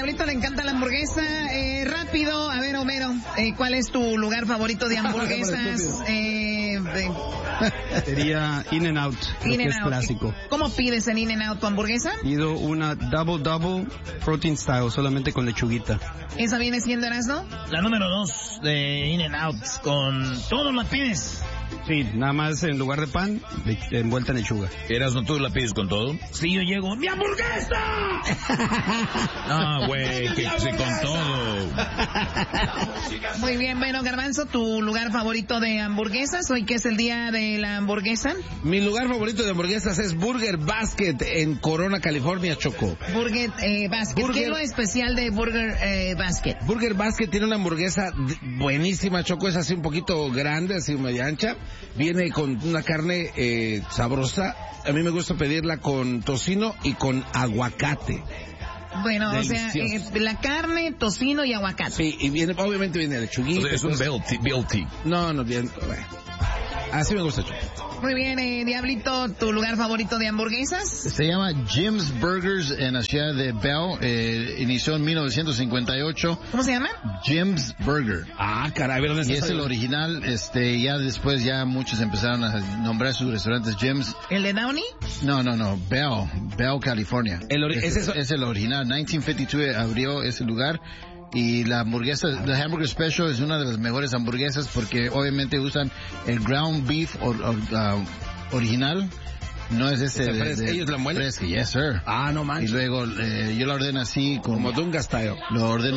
Diablito le encanta la hamburguesa. Rápido, a ver, Homero, ¿cuál es tu lugar favorito de hamburguesas? Sería In-N-Out, que es clásico. ¿Cómo pides en In-N-Out tu hamburguesa? Pido una double protein style, solamente con lechuguita. ¿Esa viene siendo, Erasno? La número 2 de In-N-Out, con todo la pides. Sí, nada más en lugar de pan, envuelta en lechuga. ¿Erasno, tú la pides con todo? Sí, yo llego, ¡mi hamburguesa! Ah, güey, que sí, con todo. Muy bien, bueno, Garbanzo, ¿tu lugar favorito de hamburguesas? Hoy que es el día de la hamburguesa. Mi lugar favorito de hamburguesas es Burger Basket en Corona, California, Choco. Burger Basket. ¿Qué es lo especial de Burger Basket? Burger Basket tiene una hamburguesa buenísima, Choco, es así un poquito grande, así media ancha. Viene con una carne sabrosa. A mí me gusta pedirla con tocino y con aguacate. Bueno, delicioso. O sea, la carne, tocino y aguacate. Sí, y viene, obviamente viene lechuguita. O sea, es un BLT. No, bien. Bueno. Así me gusta, Choco. Muy bien, Diablito, ¿tu lugar favorito de hamburguesas? Se llama Jim's Burgers en la ciudad de Bell. Inició en 1958. ¿Cómo se llama? Jim's Burger. Ah, caray, ¿dónde Y está? es el original. Ya después ya muchos empezaron a nombrar sus restaurantes Jim's. ¿El de Downey? No. Bell, California. Es el original. 1952 abrió ese lugar. Y la hamburguesa, the Hamburger Special, es una de las mejores hamburguesas porque obviamente usan el ground beef original. No es ¿Ellos la muelen? Fresca, yes sir. Ah, no manches. Y luego yo la ordeno así como Dunga style. Lo ordeno